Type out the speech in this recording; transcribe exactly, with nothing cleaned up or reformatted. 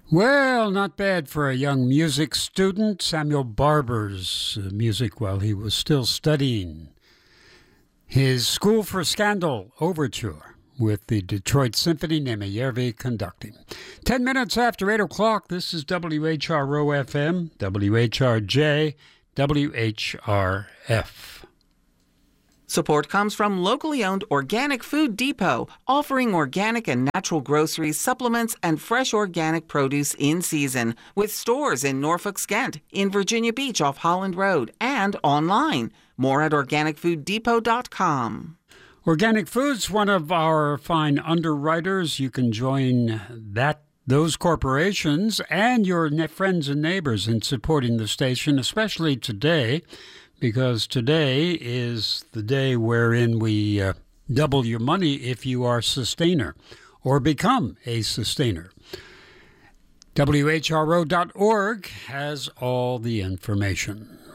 Well, not bad for a young music student. Samuel Barber's uh, music while he was still studying. His School for Scandal Overture with the Detroit Symphony, Nemejärvi conducting. Ten minutes after eight o'clock, this is W H R O F M, W H R J, W H R F. Support comes from locally owned Organic Food Depot, offering organic and natural groceries, supplements, and fresh organic produce in season, with stores in Norfolk, Skent, in Virginia Beach off Holland Road, and online. More at organic food depot dot com. Organic Foods, one of our fine underwriters. You can join that those corporations and your ne- friends and neighbors in supporting the station, especially today, because today is the day wherein we uh, double your money if you are a sustainer or become a sustainer. W H R O dot org has all the information.